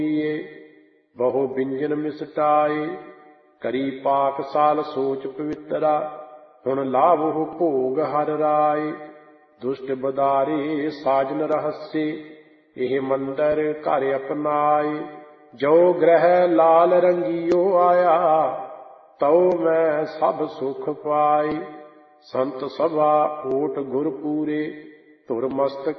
ਬਹੁ ਬਿੰਜਨ ਮਿਸਟਾਏ। ਕਰੀ ਪਾਕਸਾਲ ਸੋਚ ਪਵਿੱਤਰਾ, ਹੁਣ ਲਾਵਹੁ ਭੋਗ ਹਰ ਰਾਏ। ਦੁਸ਼ਟ ਬਦਾਰੇ ਸਾਜਨ ਰਹੱਸੇ, ਇਹ ਮੰਦਰ ਘਰ ਅਪਨਾਏ। ਜੋ ਗ੍ਰਹਿ ਲਾਲ ਰੰਗੀਓ ਆਇਆ, ਤਉ ਮੈਂ ਸਭ ਸੁਖ ਪਾਏ। ਸੰਤ ਸਭਾ ਓਟ ਗੁਰ ਪੂਰੇ, ਧੁਰ ਮਸਤਕ